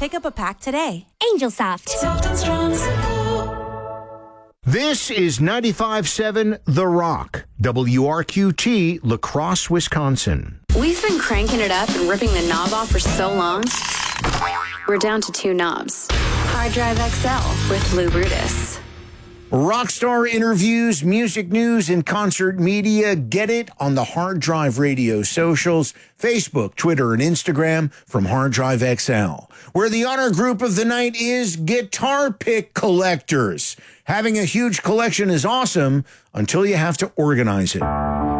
Pick up a pack today. Angel Soft. Soft and strong support. This is 95.7 The Rock, WRQT, La Crosse, Wisconsin. We've been cranking it up and ripping the knob off for so long, we're down to 2 knobs. Hard Drive XL with Lou Brutus. Rockstar interviews, music news, and concert media. Get it on the Hard Drive Radio socials, Facebook, Twitter, and Instagram from Hard Drive XL, where the honor group of the night is Guitar Pick Collectors. Having a huge collection is awesome until you have to organize it.